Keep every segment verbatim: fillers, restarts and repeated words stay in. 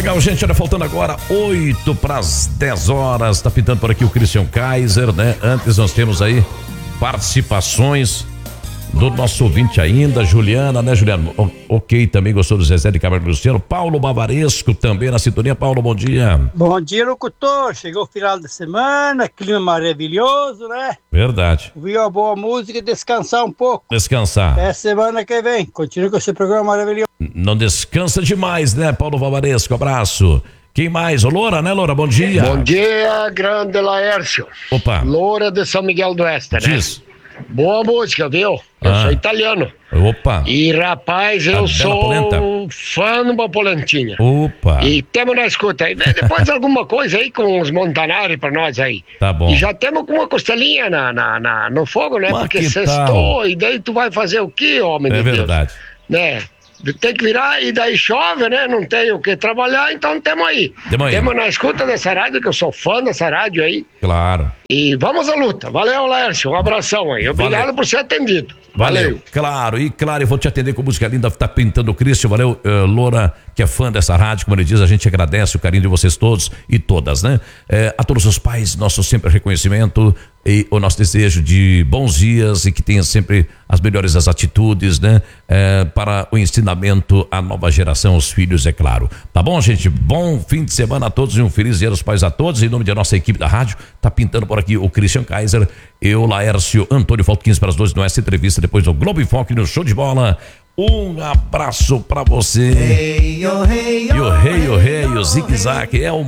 legal, gente. Olha, faltando agora oito para as dez horas. Tá pintando por aqui o Christian Kaiser, né? Antes nós temos aí participações do nosso ouvinte ainda, Juliana, né, Juliana? O, ok, também gostou do Zezé de Camargo Luciano. Paulo Bavaresco também na sintonia. Paulo, bom dia. Bom dia, locutor. Chegou o final de semana, clima maravilhoso, né? Verdade. Ouviu uma boa música e descansar um pouco. Descansar. É semana que vem. Continua com esse programa maravilhoso. Não descansa demais, né, Paulo Bavaresco? Abraço. Quem mais? Ô, Loura, né, Loura? Bom dia. Bom dia, grande Laércio. Opa. Loura de São Miguel do Oeste, né? Diz. Boa música, viu? Eu Ah. sou italiano. Opa. E, rapaz, eu bela sou polenta. fã de uma polentinha. Opa. E temos na escuta aí. Depois alguma coisa aí com os Montanari pra nós aí. Tá bom. E já temos com uma costelinha na, na, na- no fogo, né? Mas Porque que sextou. tal? E daí tu vai fazer o quê, homem É de Deus? verdade. Né? Tem que virar e daí chove, né? Não tem o que trabalhar, então temos aí. Tamo aí. Temos na escuta dessa rádio, que eu sou fã dessa rádio aí. Claro. E vamos à luta. Valeu, Lércio. Um abração aí. Obrigado Valeu. por ser atendido. Valeu. Valeu. Claro, e claro, eu vou te atender com música linda, tá pintando o Cristian. Valeu, eh, Loura, que é fã dessa rádio, como ele diz, a gente agradece o carinho de vocês todos e todas, né? Eh, a todos os pais, nosso sempre reconhecimento e o nosso desejo de bons dias e que tenha sempre as melhores das atitudes, né? Eh, para o ensinamento à nova geração, os filhos, é claro. Tá bom, gente? Bom fim de semana a todos e um feliz dia dos pais a todos. Em nome da nossa equipe da rádio, tá pintando por aqui o Christian Kaiser, eu, Laércio, Antônio, falta quinze para as doze, não é essa entrevista, depois do Globo Enfoque no Show de Bola. Um abraço pra você. Hey, oh, hey, E o rei, o rei, o zigue-zague é o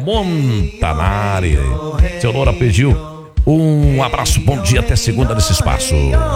Montanari. Seu Loura pediu um abraço, bom dia, até segunda nesse espaço.